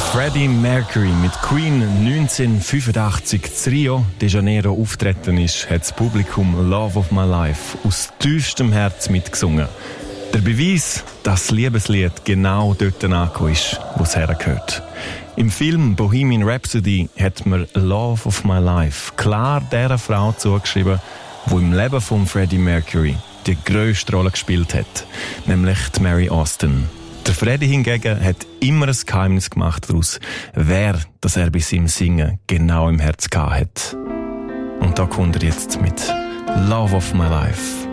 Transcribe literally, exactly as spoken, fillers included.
Freddie Mercury mit Queen neunzehnhundertfünfundachtzig in Rio de Janeiro auftreten ist, hat das Publikum Love of My Life aus tiefstem Herz mitgesungen. Der Beweis, dass das Liebeslied genau dort angekommen ist, wo es hergehört. Im Film Bohemian Rhapsody hat man Love of My Life klar der Frau zugeschrieben, die im Leben von Freddie Mercury die grösste Rolle gespielt hat, nämlich die Mary Austin. Der Freddie hingegen hat immer ein Geheimnis gemacht daraus, wer das er bei seinem Singen genau im Herz gehabt hat. Und da kommt er jetzt mit Love of My Life.